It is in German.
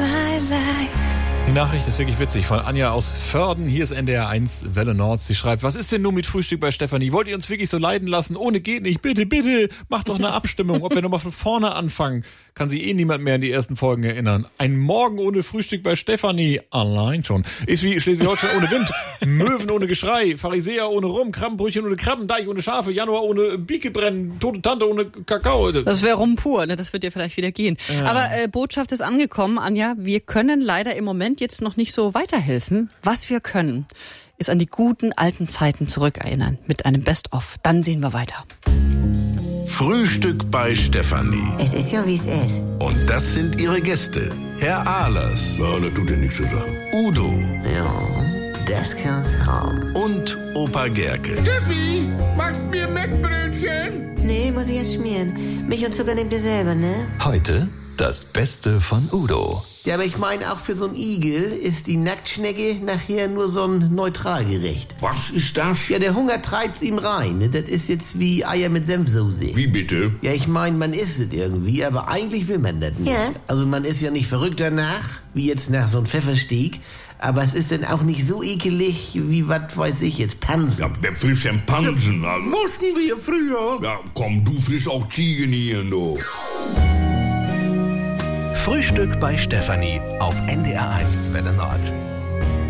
my life. Die Nachricht ist wirklich witzig von Anja aus Vörden. Hier ist NDR 1 Welle Nord. Sie schreibt, was ist denn nun mit Frühstück bei Stefanie? Wollt ihr uns wirklich so leiden lassen? Ohne geht nicht. Bitte, bitte, macht doch eine Abstimmung, ob wir nochmal von vorne anfangen. Kann sich niemand mehr an die ersten Folgen erinnern. Ein Morgen ohne Frühstück bei Stefanie. Allein schon. Ist wie Schleswig-Holstein ohne Wind. Möwen ohne Geschrei. Pharisäer ohne Rum. Krabbenbrötchen ohne Krabben. Deich ohne Schafe. Januar ohne Biekebrennen. Tote Tante ohne Kakao. Das wäre Rum pur, ne? Das wird ja vielleicht wieder gehen. Ja. Aber Botschaft ist angekommen, Anja. Wir können leider im Moment jetzt noch nicht so weiterhelfen. Was wir können, ist an die guten alten Zeiten zurückerinnern. Mit einem Best-of. Dann sehen wir weiter. Frühstück bei Stefanie. Es ist ja, wie es ist. Und das sind ihre Gäste. Herr Ahlers. Ja, das tut dir nichts zu sagen. Udo. Ja, das kann's haben. Und Opa Gerke. Steffi, machst mir Mettbrötchen? Nee, muss ich erst schmieren. Milch und Zucker nehmt ihr selber, ne? Heute das Beste von Udo. Ja, aber ich meine, auch für so einen Igel ist die Nacktschnecke nachher nur so ein Neutralgericht. Was ist das? Ja, der Hunger treibt's ihm rein. Ne? Das ist jetzt wie Eier mit Senfsoße. Wie bitte? Ja, ich meine, man isst es irgendwie, aber eigentlich will man das nicht. Ja. Also man ist ja nicht verrückt danach, wie jetzt nach so einem Pfeffersteak. Aber es ist dann auch nicht so ekelig wie, was weiß ich jetzt, Pansen. Ja, wer frisst denn Pansen? Also? Mussten wir früher. Ja, komm, du frisst auch Ziegen hier, du. Frühstück bei Stefanie auf NDR 1 Welle Nord.